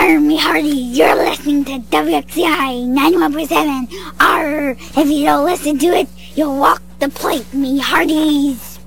Arr, me hearty, you're listening to WXCI 91.7. Arr, if you don't listen to it, you'll walk the plank, me hearties.